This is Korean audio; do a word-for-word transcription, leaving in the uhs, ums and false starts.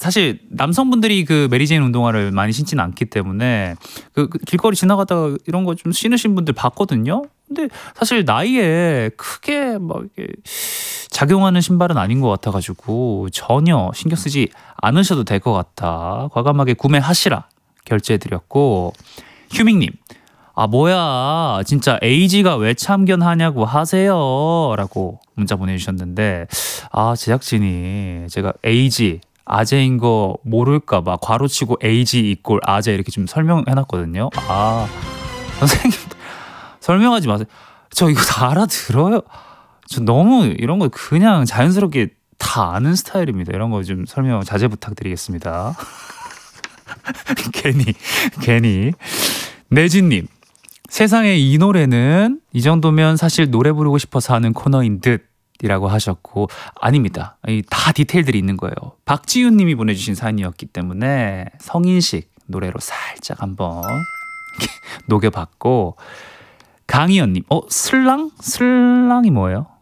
사실 남성분들이 그 메리제인 운동화를 많이 신지는 않기 때문에 그, 그 길거리 지나가다가 이런 거 좀 신으신 분들 봤거든요. 근데 사실 나이에 크게 막 이렇게 작용하는 신발은 아닌 것 같아가지고 전혀 신경 쓰지 않으셔도 될 것 같아. 과감하게 구매하시라 결제해드렸고, 휴밍님, 아 뭐야 진짜 에이지가 왜 참견하냐고 하세요 라고 문자 보내주셨는데, 아 제작진이 제가 에이지 아재인 거 모를까봐 괄호치고 에이지 이꼴 아재 이렇게 좀 설명해놨거든요. 아 선생님 설명하지 마세요. 저 이거 다 알아들어요. 저 너무 이런 거 그냥 자연스럽게 다 아는 스타일입니다. 이런 거 좀 설명 자제 부탁드리겠습니다. 괜히 괜히. 내진님, 세상에 이 노래는 이 정도면 사실 노래 부르고 싶어서 하는 코너인 듯 이라고 하셨고, 아닙니다. 다 디테일들이 있는 거예요. 박지윤 님이 보내주신 사연이었기 때문에 성인식 노래로 살짝 한번 녹여봤고, 강희연 님, 어? 슬랑? 슬랑이 뭐예요?